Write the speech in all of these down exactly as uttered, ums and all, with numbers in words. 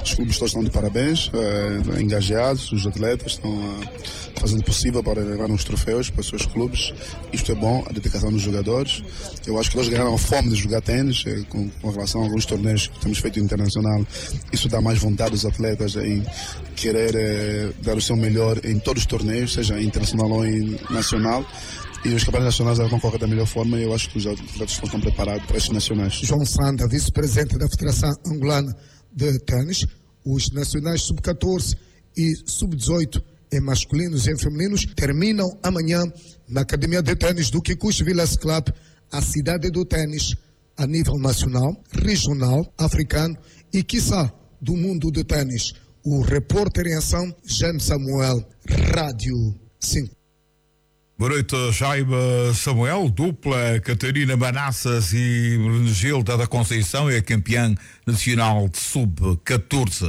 Os clubes todos estão de parabéns, uh, engajados, os atletas estão uh, fazendo o possível para levar uns troféus para os seus clubes. Isto é bom, a dedicação dos jogadores. Eu acho que eles ganharam a fome de jogar ténis, eh, com, com relação a alguns torneios que temos feito internacional. Isso dá mais vontade aos atletas em querer eh, dar o seu melhor em todos os torneios, seja internacional ou em nacional. E os campeonatos nacionais vão correr da melhor forma e eu acho que os atletas estão preparados para estes nacionais. João Sanda, vice-presidente da Federação Angolana de Ténis, os nacionais sub catorze e sub dezoito em masculinos e em femininos terminam amanhã na Academia de Ténis do Kikuchi Village Club, a cidade do ténis a nível nacional, regional, africano e, quiçá, do mundo do ténis. O repórter em ação, Jaime Samuel, Rádio cinco. Boa noite, Jaime Samuel. Dupla Catarina Manassas e Gilda da Conceição é a campeã nacional de sub catorze.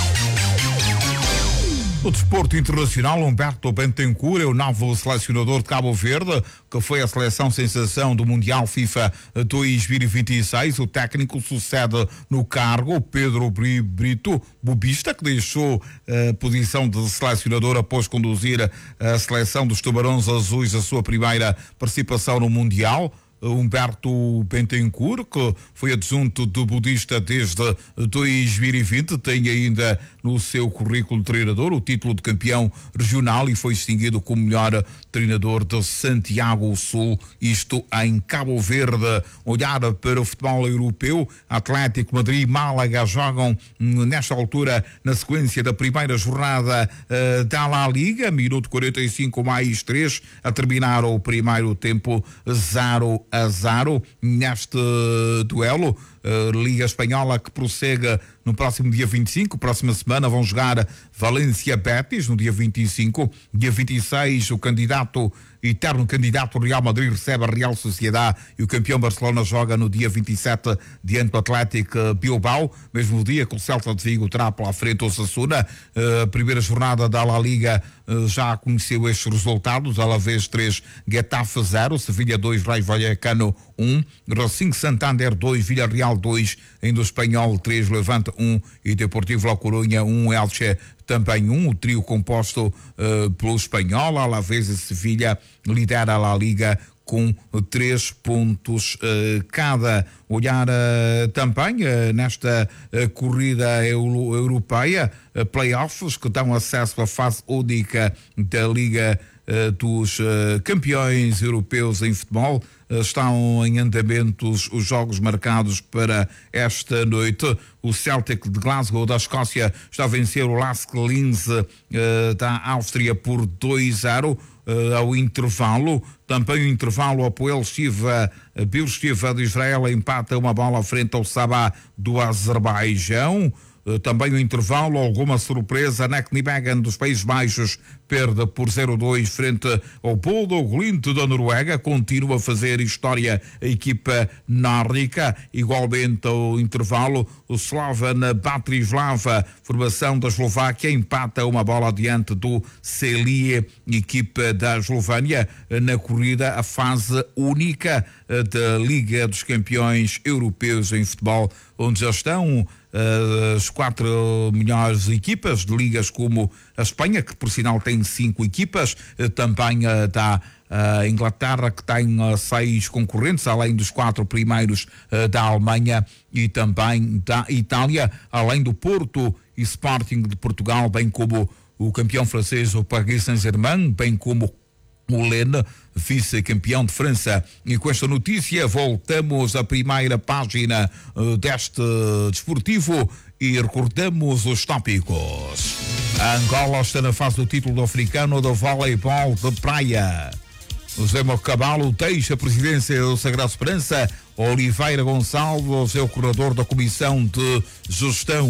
No desporto internacional, Humberto Bentancur é o novo selecionador de Cabo Verde, que foi a seleção sensação do Mundial FIFA dois mil e vinte e seis. O técnico sucede no cargo Pedro Brito Bobista, que deixou a posição de selecionador após conduzir a seleção dos Tubarões Azuis a sua primeira participação no Mundial. Humberto Bentancur, que foi adjunto do Budista desde dois mil e vinte, tem ainda no seu currículo de treinador o título de campeão regional e foi distinguido como melhor treinador de Santiago Sul, isto em Cabo Verde. Olhar para o futebol europeu, Atlético Madrid e Málaga jogam nesta altura na sequência da primeira jornada uh, da La Liga, minuto quarenta e cinco mais três, a terminar o primeiro tempo, zero a zero neste duelo. Uh, Liga Espanhola que prossegue no próximo dia vinte e cinco, próxima semana vão jogar Valência Betis no dia vinte e cinco, dia vinte e seis o candidato, eterno candidato Real Madrid recebe a Real Sociedade e o campeão Barcelona joga no dia vinte e sete diante do Atlético Bilbao, mesmo dia que o Celta de Vigo terá pela frente o Osasuna. Uh, a primeira jornada da La Liga uh, já conheceu estes resultados: Alavés três, Getafe zero, Sevilha dois, Raio Vallecano um, Racing Santander dois, Villarreal dois, ainda o Espanhol três, Levante um e Deportivo La Coruña um, Elche também um. O trio composto uh, pelo Espanhol, Alavés e Sevilha lidera a La Liga com três pontos uh, cada. Olhar uh, também uh, nesta uh, corrida euro, europeia, uh, playoffs que dão acesso à fase única da Liga uh, dos uh, Campeões Europeus em futebol. Uh, estão em andamentos os jogos marcados para esta noite. O Celtic de Glasgow da Escócia está a vencer o Lask Linz uh, da Áustria por dois a zero. Uh, ao intervalo, também o intervalo, o Apoel Shiva, Beer Shiva de Israel empata uma bola à frente ao Sabah do Azerbaijão. Uh, também o intervalo, alguma surpresa, Nijmegen dos Países Baixos perde por zero a dois frente ao Bodo Glimt da Noruega, continua a fazer história a equipa nórdica. Igualmente ao intervalo, o Slovan Bratislava, formação da Eslováquia, empata uma bola diante do Celje, equipa da Eslovânia, na corrida a fase única da Liga dos Campeões Europeus em futebol, onde já estão uh, as quatro melhores equipas de ligas, como a Espanha, que por sinal tem cinco equipas, uh, também uh, da a Inglaterra, que tem uh, seis concorrentes, além dos quatro primeiros uh, da Alemanha e também da Itália, além do Porto e Sporting de Portugal, bem como o campeão francês, o Paris Saint-Germain, bem como o Lens, vice-campeão de França. E com esta notícia voltamos à primeira página uh, deste desportivo e recordamos os tópicos. A Angola está na fase do título africano do voleibol de praia. José Mocabalo deixa a presidência do Sagrado Esperança. Oliveira Gonçalves é o coordenador da Comissão de Gestão.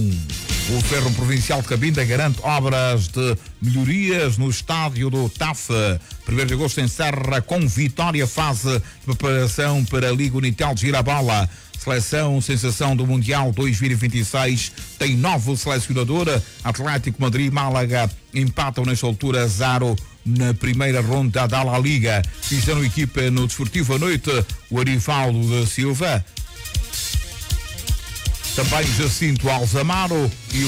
O Fórum Provincial de Cabinda garante obras de melhorias no estádio do T A F. primeiro de agosto encerra com vitória fase de preparação para a Liga Unitel de Girabola. Seleção sensação do Mundial dois mil e vinte e seis tem novo selecionador. Atlético Madrid e Málaga empatam nesta altura zero na primeira ronda da La Liga. Fizeram equipa no Desportivo à noite o Arivaldo da Silva, também Jacinto Alzamaro e o